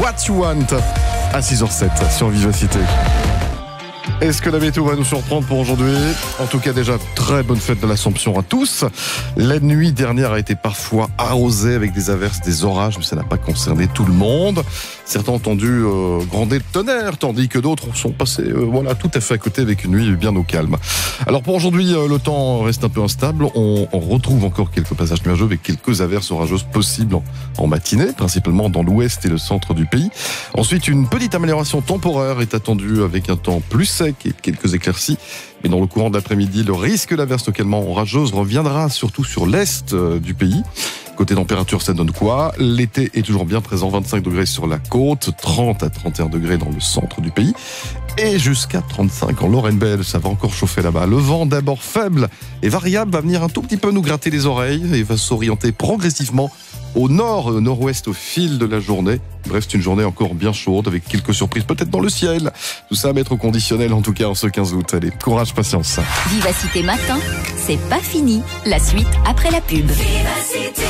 What You Want à 6h07 sur Vivacité. Est-ce que la météo va nous surprendre pour aujourd'hui? En tout cas, déjà, très bonne fête de l'Assomption à tous. La nuit dernière a été parfois arrosée avec des averses, des orages, mais ça n'a pas concerné tout le monde. Certains ont entendu gronder le tonnerre, tandis que d'autres sont passés tout à fait à côté avec une nuit bien au calme. Alors pour aujourd'hui, le temps reste un peu instable. On retrouve encore quelques passages nuageux avec quelques averses orageuses possibles en matinée, principalement dans l'ouest et le centre du pays. Ensuite, une petite amélioration temporaire est attendue avec un temps plus sec et quelques éclaircies. Mais dans le courant de l'après-midi, le risque d'averses localement orageuses reviendra surtout sur l'est du pays. Côté température, ça donne quoi? L'été est toujours bien présent, 25 degrés sur la côte, 30 à 31 degrés dans le centre du pays et jusqu'à 35 en Lorraine-Belle. Ça va encore chauffer là-bas. Le vent, d'abord faible et variable, va venir un tout petit peu nous gratter les oreilles et va s'orienter progressivement au nord et au nord-ouest au fil de la journée. Bref, c'est une journée encore bien chaude avec quelques surprises peut-être dans le ciel. Tout ça à mettre au conditionnel en tout cas en ce 15 août. Allez, courage, patience. Vivacité matin, c'est pas fini. La suite après la pub. Vivacité.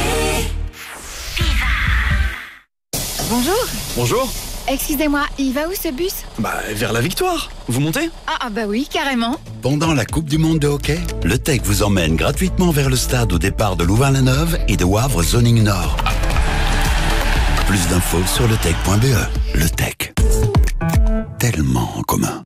Bonjour. Bonjour. Excusez-moi, il va où ce bus? Vers la victoire. Vous montez? Ah bah oui, carrément. Pendant la Coupe du Monde de hockey, le TEC vous emmène gratuitement vers le stade au départ de Louvain-la-Neuve et de Wavre Zoning Nord. Plus d'infos sur letec.be. Le TEC. Tellement en commun.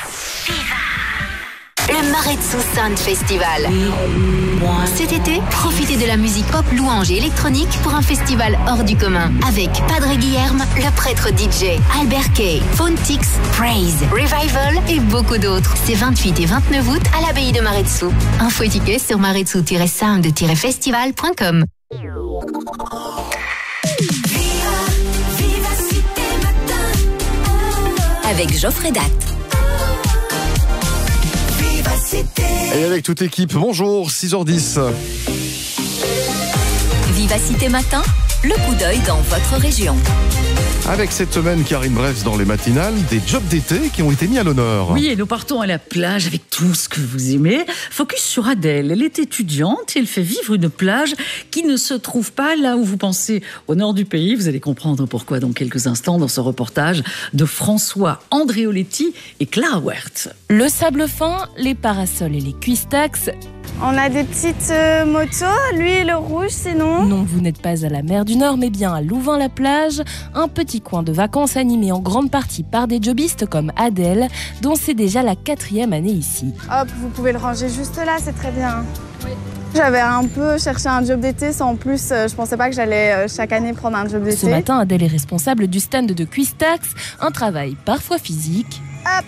Le Maretsu Sound Festival. Cet été, profitez de la musique pop, louange et électronique pour un festival hors du commun. Avec Padre Guilherme, le prêtre DJ, Albert Kay, Phonetics, Praise, Revival et beaucoup d'autres. C'est 28 et 29 août à l'abbaye de Maretsu. Info et tickets sur maretsu-sound-festival.com. Avec Geoffrey Datt. Et avec toute l'équipe, bonjour, 6h10. Vivacité matin, le coup d'œil dans votre région. Avec cette semaine qui arrive bref dans les matinales, des jobs d'été qui ont été mis à l'honneur. Oui, et nous partons à la plage avec tout ce que vous aimez. Focus sur Adèle. Elle est étudiante et elle fait vivre une plage qui ne se trouve pas là où vous pensez, au nord du pays. Vous allez comprendre pourquoi dans quelques instants dans ce reportage de François Andreoletti et Clara Werth. Le sable fin, les parasols et les cuistax. On a des petites motos, lui le rouge sinon. Non, vous n'êtes pas à la mer du Nord, mais bien à Louvain-la-Plage, un petit coin de vacances animé en grande partie par des jobistes comme Adèle, dont c'est déjà la 4e année ici. Hop, vous pouvez le ranger juste là, c'est très bien. Oui. J'avais un peu cherché un job d'été, sans plus, je pensais pas que j'allais chaque année prendre un job d'été. Ce matin, Adèle est responsable du stand de Cuistax, un travail parfois physique. Hop,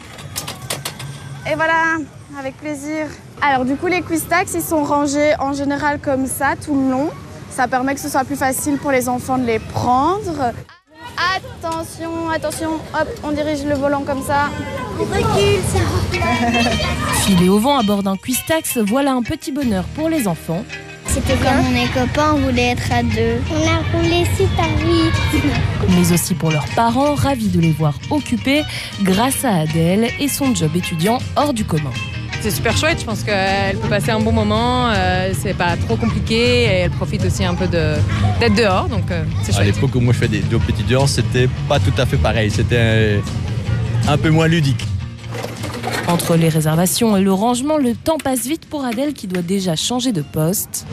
et voilà, avec plaisir. Alors du coup les Cuistax ils sont rangés en général comme ça tout le long. Ça permet que ce soit plus facile pour les enfants de les prendre. Attention, attention, hop, on dirige le volant comme ça. Recule s'il vous plaît. Filé au vent à bord d'un Cuistax, voilà un petit bonheur pour les enfants. C'était comme on est copains, on voulait être à deux. On a roulé super vite. Mais aussi pour leurs parents, ravis de les voir occupés grâce à Adèle et son job étudiant hors du commun. C'est super chouette, je pense qu'elle peut passer un bon moment, c'est pas trop compliqué et elle profite aussi un peu d'être dehors, donc c'est chouette. À l'époque où moi je fais des jobs étudiants, c'était pas tout à fait pareil, c'était un peu moins ludique. Entre les réservations et le rangement, le temps passe vite pour Adèle qui doit déjà changer de poste.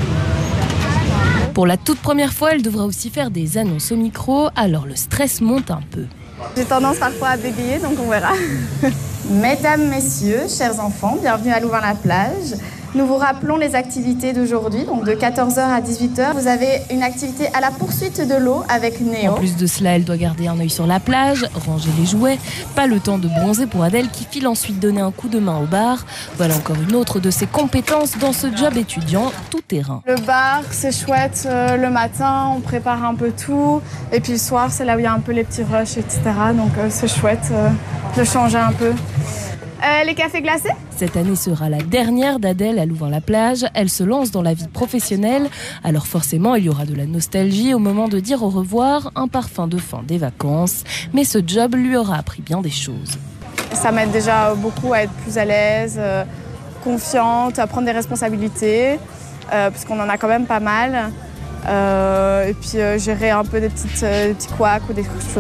Pour la toute première fois, elle devra aussi faire des annonces au micro, alors le stress monte un peu. J'ai tendance parfois à bégayer, donc on verra. Mesdames, messieurs, chers enfants, bienvenue à Louvain-la-Plage. Nous vous rappelons les activités d'aujourd'hui, donc de 14h à 18h. Vous avez une activité à la poursuite de l'eau avec Néo. En plus de cela, elle doit garder un œil sur la plage, ranger les jouets. Pas le temps de bronzer pour Adèle qui file ensuite donner un coup de main au bar. Voilà encore une autre de ses compétences dans ce job étudiant tout terrain. Le bar, c'est chouette. Le matin, on prépare un peu tout. Et puis le soir, c'est là où il y a un peu les petits rushs, etc. Donc c'est chouette de changer un peu. Les cafés glacés? Cette année sera la dernière d'Adèle à Louvain-la-Plage. Elle se lance dans la vie professionnelle. Alors forcément, il y aura de la nostalgie au moment de dire au revoir, un parfum de fin des vacances. Mais ce job lui aura appris bien des choses. Ça m'aide déjà beaucoup à être plus à l'aise, confiante, à prendre des responsabilités, puisqu'on en a quand même pas mal. Et puis gérer un peu des petits couacs ou des choses